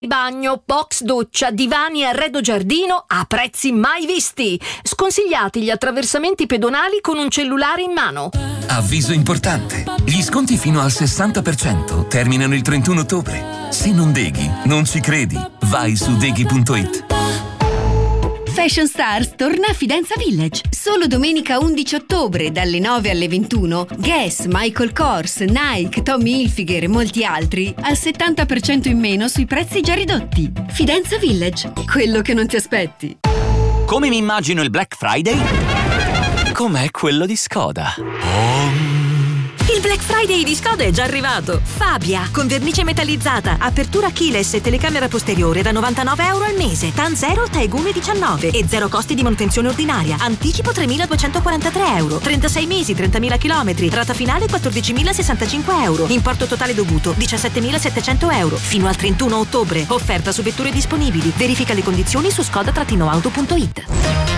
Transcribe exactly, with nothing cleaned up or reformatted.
Bagno, box doccia, divani e arredo giardino a prezzi mai visti. Sconsigliati gli attraversamenti pedonali con un cellulare in mano. Avviso importante: gli sconti fino al sessanta per cento terminano il trentuno ottobre. Se non deghi, non ci credi. Vai su deghi punto it. Fashion Stars torna a Fidenza Village. Solo domenica undici ottobre dalle nove alle ventuno. Guess, Michael Kors, Nike, Tommy Hilfiger e molti altri al settanta per cento in meno sui prezzi già ridotti. Fidenza Village, quello che non ti aspetti. Come mi immagino il Black Friday? Com'è quello di Skoda? Oh. Il Black Friday di Skoda è già arrivato. Fabia, con vernice metallizzata, apertura keyless e telecamera posteriore da novantanove euro al mese. TAN zero, Taigume diciannove e zero costi di manutenzione ordinaria. Anticipo tremiladuecentoquarantatré euro. trentasei mesi, trentamila chilometri. Rata finale quattordicimilasessantacinque euro. Importo totale dovuto diciassettemilasettecento euro. Fino al trentuno ottobre. Offerta su vetture disponibili. Verifica le condizioni su skoda auto punto it.